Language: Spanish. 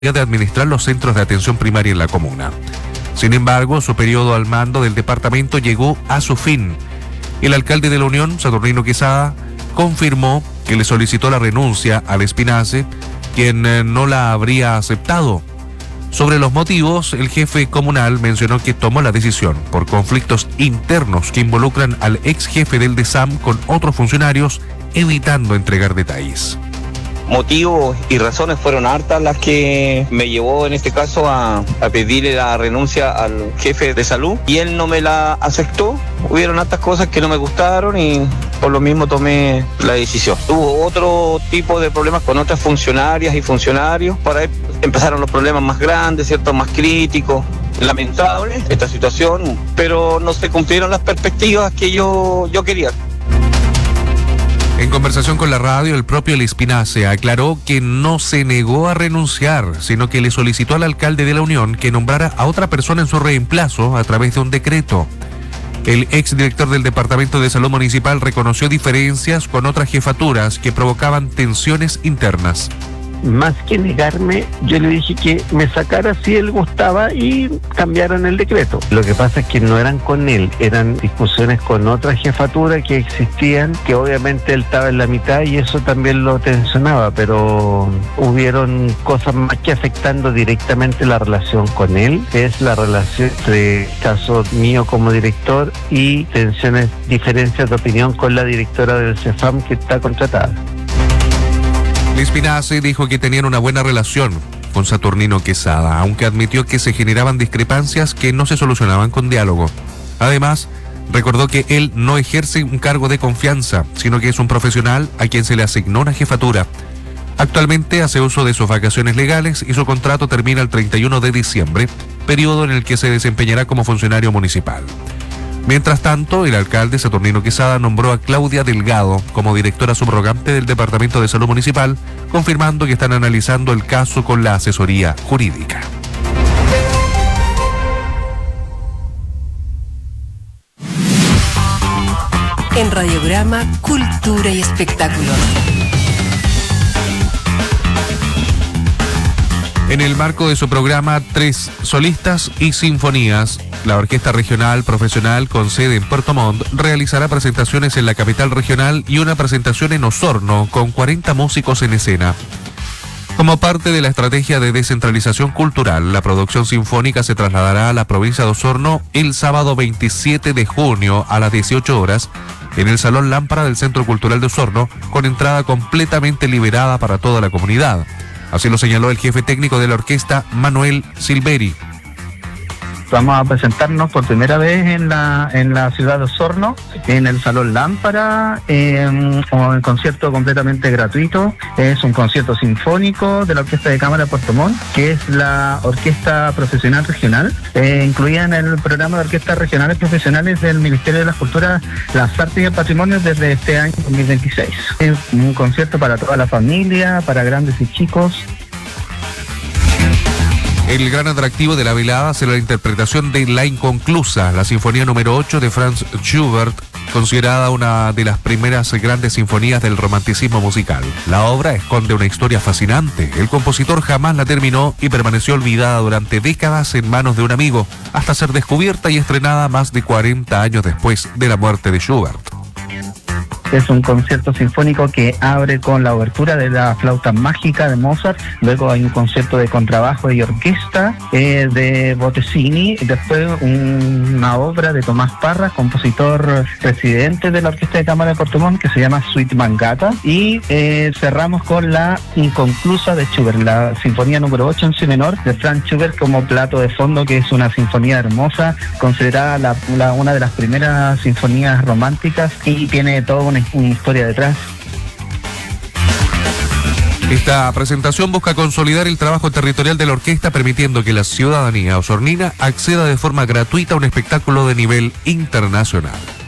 de administrar los centros de atención primaria en la comuna. Sin embargo, su periodo al mando del departamento llegó a su fin. El alcalde de la Unión, Saturnino Quesada, confirmó que le solicitó la renuncia al Espinace, quien no la habría aceptado. Sobre los motivos, el jefe comunal mencionó que tomó la decisión por conflictos internos que involucran al ex jefe del DESAM con otros funcionarios, evitando entregar detalles. Motivos y razones fueron hartas las que me llevó en este caso a pedirle la renuncia al jefe de salud y él no me la aceptó. Hubieron hartas cosas que no me gustaron y por lo mismo tomé la decisión. Hubo otro tipo de problemas con otras funcionarias y funcionarios. Para ahí empezaron los problemas más grandes, ¿cierto? Más críticos. Lamentable esta situación, pero no se cumplieron las perspectivas que yo quería. En conversación con la radio, el propio El Espinace aclaró que no se negó a renunciar, sino que le solicitó al alcalde de la Unión que nombrara a otra persona en su reemplazo a través de un decreto. El exdirector del Departamento de Salud Municipal reconoció diferencias con otras jefaturas que provocaban tensiones internas. Más que negarme, yo le dije que me sacara si él gustaba y cambiaran el decreto. Lo que pasa es que no eran con él, eran discusiones con otras jefaturas que existían, que obviamente él estaba en la mitad y eso también lo tensionaba, pero hubieron cosas más que afectando directamente la relación con él, que es la relación entre caso mío como director y tensiones, diferencias de opinión con la directora del CEFAM que está contratada. El Espinace dijo que tenían una buena relación con Saturnino Quesada, aunque admitió que se generaban discrepancias que no se solucionaban con diálogo. Además, recordó que él no ejerce un cargo de confianza, sino que es un profesional a quien se le asignó una jefatura. Actualmente hace uso de sus vacaciones legales y su contrato termina el 31 de diciembre, periodo en el que se desempeñará como funcionario municipal. Mientras tanto, el alcalde Saturnino Quesada nombró a Claudia Delgado como directora subrogante del Departamento de Salud Municipal, confirmando que están analizando el caso con la asesoría jurídica. En Radiograma, Cultura y Espectáculo. En el marco de su programa Tres Solistas y Sinfonías, la Orquesta Regional Profesional con sede en Puerto Montt realizará presentaciones en la capital regional y una presentación en Osorno con 40 músicos en escena. Como parte de la estrategia de descentralización cultural, la producción sinfónica se trasladará a la provincia de Osorno el sábado 27 de junio a las 18 horas en el Salón Lámpara del Centro Cultural de Osorno, con entrada completamente liberada para toda la comunidad. Así lo señaló el jefe técnico de la orquesta, Manuel Silveri. Vamos a presentarnos por primera vez en la ciudad de Osorno, en el Salón Lámpara, con el concierto completamente gratuito. Es un concierto sinfónico de la Orquesta de Cámara de Puerto Montt, que es la Orquesta Profesional Regional, incluida en el programa de Orquestas Regionales Profesionales del Ministerio de las Culturas, las Artes y el Patrimonio desde este año 2026. Es un concierto para toda la familia, para grandes y chicos. El gran atractivo de la velada será la interpretación de La Inconclusa, la sinfonía número 8 de Franz Schubert, considerada una de las primeras grandes sinfonías del romanticismo musical. La obra esconde una historia fascinante. El compositor jamás la terminó y permaneció olvidada durante décadas en manos de un amigo, hasta ser descubierta y estrenada más de 40 años después de la muerte de Schubert. Es un concierto sinfónico que abre con la obertura de la flauta mágica de Mozart, luego hay un concierto de contrabajo y orquesta de Bottesini, después una obra de Tomás Parra, compositor residente de la Orquesta de Cámara de Puerto Montt, que se llama Suite Mangata, y cerramos con La Inconclusa de Schubert, la sinfonía número 8 en si menor de Franz Schubert como plato de fondo, que es una sinfonía hermosa, considerada una de las primeras sinfonías románticas y tiene toda una historia detrás. Esta presentación busca consolidar el trabajo territorial de la orquesta, permitiendo que la ciudadanía osornina acceda de forma gratuita a un espectáculo de nivel internacional.